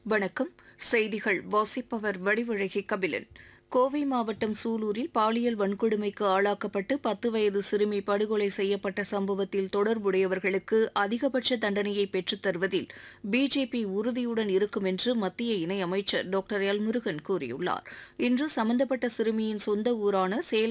வணக்கம். செய்திகள் வாசிப்பவர் வடிவழகி கபிலன். கோவை மாவட்டம் சூலூரில் பாலியல் வன்கொடுமைக்கு ஆளாக்கப்பட்டு 10 வயது சிறுமி படுகொலை செய்யப்பட்ட சம்பவத்தில் தொடர்புடையவர்களுக்கு அதிகபட்ச தண்டனையை பெற்றுத் தருவதில் பிஜேபி உறுதியுடன் இருக்கும் என்று மத்திய இணையமைச்சர் டாக்டர் எல் முருகன் கூறியுள்ளார். இன்று சம்பந்தப்பட்ட சிறுமியின் சொந்த ஊரான சேலம்